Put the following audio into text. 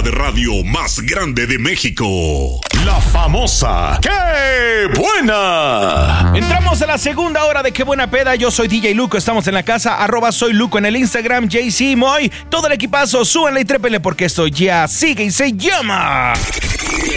de radio más grande de México. La famosa ¡Qué buena! Entramos a la segunda hora de Qué Buena Peda. Yo soy DJ Luco, estamos en la casa, @soyluco en el Instagram, JC Moy, todo el equipazo, súbanle y trépenle porque esto ya sigue y se llama